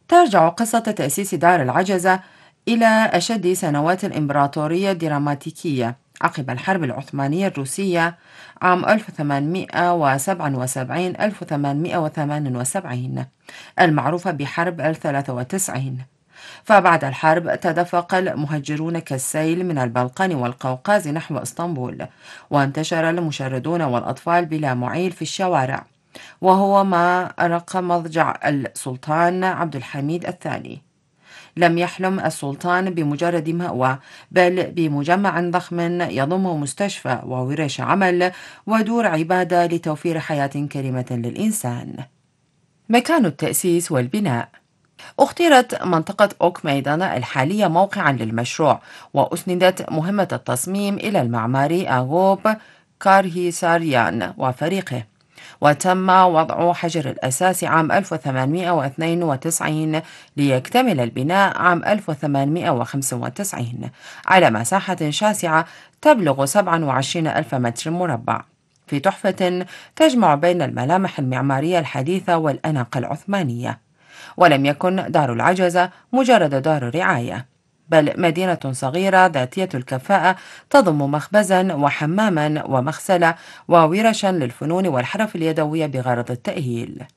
ترجع قصة تأسيس دار العجزة إلى أشد سنوات الإمبراطورية الدراماتيكية عقب الحرب العثمانية الروسية عام 1877-1878 المعروفة بحرب ال93. فبعد الحرب تدفق المهجرون كالسيل من البلقان والقوقاز نحو اسطنبول، وانتشر المشردون والأطفال بلا معيل في الشوارع، وهو ما أرق مضجع السلطان عبد الحميد الثاني. لم يحلم السلطان بمجرد مأوى، بل بمجمع ضخم يضم مستشفى وورش عمل ودور عبادة لتوفير حياة كريمة للإنسان. مكان التأسيس والبناء: اختيرت منطقة أوك ميدان الحالية موقعا للمشروع، وأسندت مهمة التصميم إلى المعماري أغوب كارهيساريان وفريقه، وتم وضع حجر الأساس عام 1892 ليكتمل البناء عام 1895 على مساحة شاسعة تبلغ 27 ألف متر مربع، في تحفة تجمع بين الملامح المعمارية الحديثة والأناقة العثمانية. ولم يكن دار العجزة مجرد دار رعاية، بل مدينة صغيرة ذاتية الكفاءة تضم مخبزا وحماما ومغسلة وورشا للفنون والحرف اليدوية بغرض التأهيل.